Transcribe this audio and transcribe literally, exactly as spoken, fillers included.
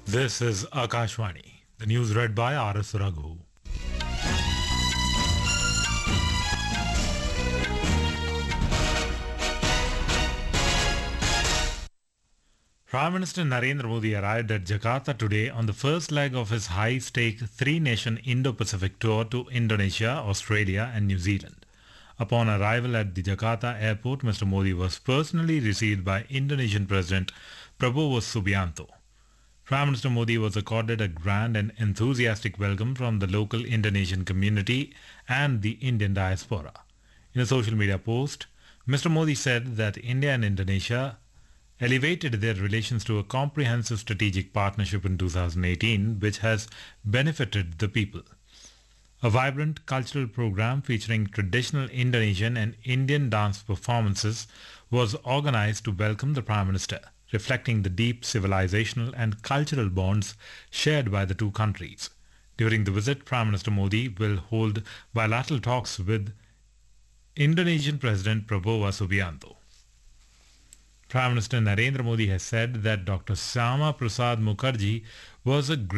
This is Akashvani. The news read by R S Raghu. Prime Minister Narendra Modi arrived at Jakarta today on the first leg of his high-stake three-nation Indo-Pacific tour to Indonesia, Australia and New Zealand. Upon arrival at the Jakarta airport, Mister Modi was personally received by Indonesian President Prabowo Subianto. Prime Minister Modi was accorded a grand and enthusiastic welcome from the local Indonesian community and the Indian diaspora. In a social media post, Mister Modi said that India and Indonesia elevated their relations to a comprehensive strategic partnership in two thousand eighteen, which has benefited the people. A vibrant cultural program featuring traditional Indonesian and Indian dance performances was organized to welcome the Prime Minister, reflecting the deep civilizational and cultural bonds shared by the two countries. During the visit, Prime Minister Modi will hold bilateral talks with Indonesian President Prabowo Subianto. Prime Minister Narendra Modi has said that Doctor Syama Prasad Mukherjee was a great